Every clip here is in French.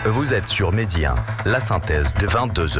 Vous êtes sur Midi 1, la synthèse de 22h.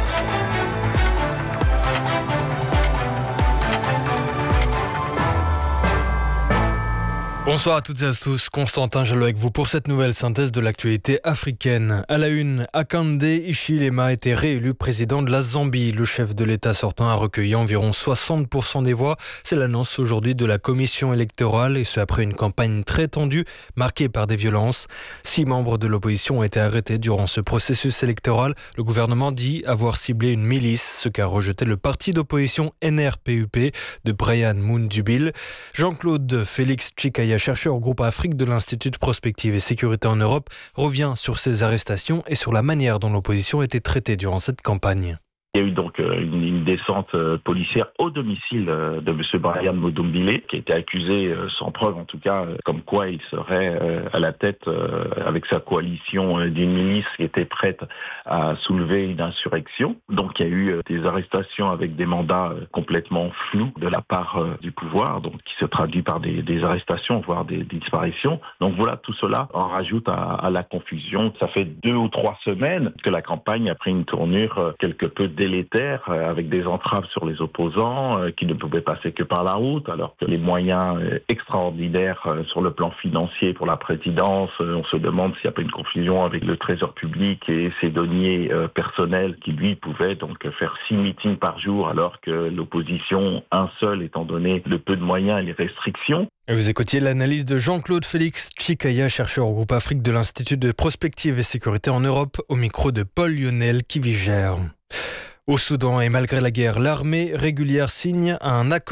Bonsoir à toutes et à tous, Constantin Jallo avec vous pour cette nouvelle synthèse de l'actualité africaine. À la une, Hakainde Hichilema a été réélu président de la Zambie. Le chef de l'État sortant a recueilli environ 60% des voix. C'est l'annonce aujourd'hui de la commission électorale et ce après une campagne très tendue, marquée par des violences. 6 membres de l'opposition ont été arrêtés durant ce processus électoral. Le gouvernement dit avoir ciblé une milice, ce qu'a rejeté le parti d'opposition NRPUP de Brian Mundubile. Jean-Claude Félix Tchikaya, chercheur au groupe Afrique de l'Institut de Prospective et Sécurité en Europe, revient sur ces arrestations et sur la manière dont l'opposition a été traitée durant cette campagne. Il y a eu donc une descente policière au domicile de M. Brian Mundubile, qui a été accusé, sans preuve en tout cas, comme quoi il serait à la tête, avec sa coalition, d'une milice qui était prête à soulever une insurrection. Donc il y a eu des arrestations avec des mandats complètement flous de la part du pouvoir, donc qui se traduit par des arrestations, voire des disparitions. Donc voilà, tout cela en rajoute à la confusion. Ça fait 2 ou 3 semaines que la campagne a pris une tournure quelque peu délétère, avec des entraves sur les opposants qui ne pouvaient passer que par la route, alors que les moyens extraordinaires sur le plan financier pour la présidence, on se demande s'il n'y a pas une confusion avec le trésor public et ses deniers personnels qui lui pouvaient donc faire 6 meetings par jour alors que l'opposition, un seul étant donné le peu de moyens et les restrictions. Vous écoutiez l'analyse de Jean-Claude Félix Tchikaya, chercheur au groupe Afrique de l'Institut de Prospective et Sécurité en Europe, au micro de Paul Lionel Kivigère. Au Soudan et malgré la guerre, l'armée régulière signe un accord